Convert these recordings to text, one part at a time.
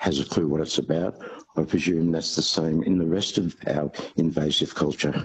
has a clue what it's about. I presume that's the same in the rest of our invasive culture.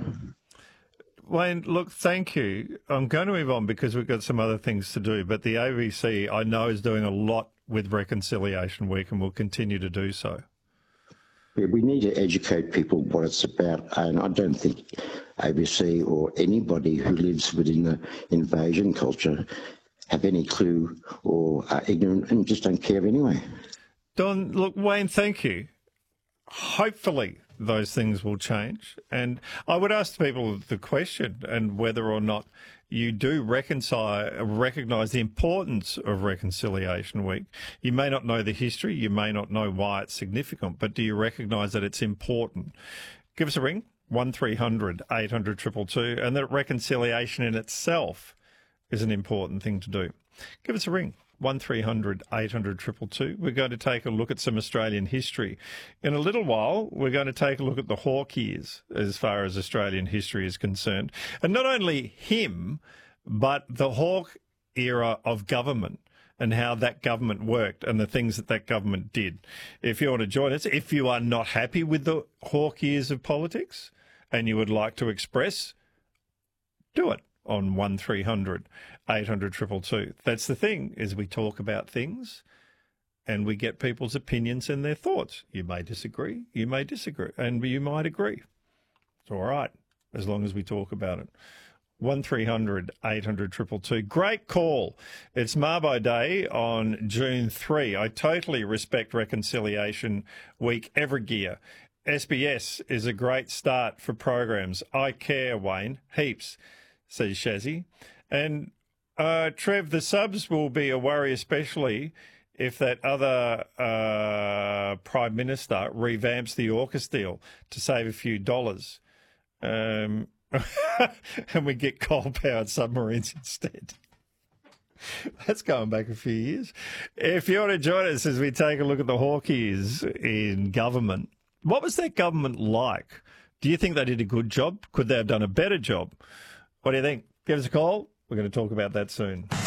Wayne, look, thank you. I'm going to move on because we've got some other things to do, but the ABC, I know, is doing a lot with Reconciliation Week and will continue to do so. Yeah, we need to educate people what it's about, and I don't think ABC or anybody who lives within the invasion culture have any clue or are ignorant and just don't care anyway. Don, look, Wayne, thank you. Hopefully those things will change. And I would ask people the question and whether or not you do recognise the importance of Reconciliation Week. You may not know the history, you may not know why it's significant, but do you recognise that it's important? Give us a ring, 1300 800 222, and that reconciliation in itself is an important thing to do. Give us a ring. 1300 800 222. We're going to take a look at some Australian history. In a little while, we're going to take a look at the Hawke years as far as Australian history is concerned. And not only him, but the Hawke era of government and how that government worked and the things that government did. If you want to join us, if you are not happy with the Hawke years of politics and you would like to express, do it on 1300 800 222. That's the thing, is we talk about things and we get people's opinions and their thoughts. You may disagree, and you might agree. It's all right, as long as we talk about it. 1300 800 222. Great call. It's Mabo Day on June 3. I totally respect Reconciliation Week every year. SBS is a great start for programs. I care, Wayne, heaps, says Shazzy. And Trev, the subs will be a worry, especially if that other Prime Minister revamps the AUKUS deal to save a few dollars. And we get coal-powered submarines instead. That's going back a few years. If you want to join us as we take a look at the Hawke years in government, what was that government like? Do you think they did a good job? Could they have done a better job? What do you think? Give us a call. We're going to talk about that soon.